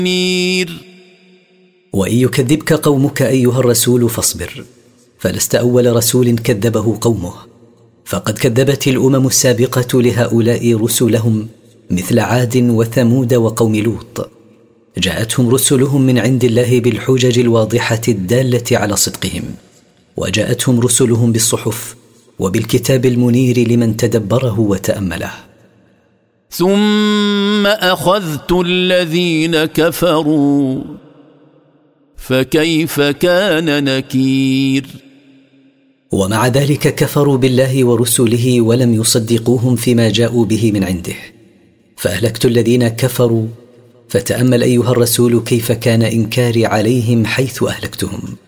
وإن يكذبك قومك أيها الرسول فاصبر، فلست أول رسول كذبه قومه، فقد كذبت الأمم السابقة لهؤلاء رسلهم مثل عاد وثمود وقوم لوط، جاءتهم رسلهم من عند الله بالحجج الواضحة الدالة على صدقهم، وجاءتهم رسلهم بالصحف وبالكتاب المنير لمن تدبره وتأمله. ثم أخذت الذين كفروا فكيف كان نكير. ومع ذلك كفروا بالله ورسله ولم يصدقوهم فيما جاءوا به من عنده، فأهلكت الذين كفروا، فتأمل أيها الرسول كيف كان إنكاري عليهم حيث أهلكتهم.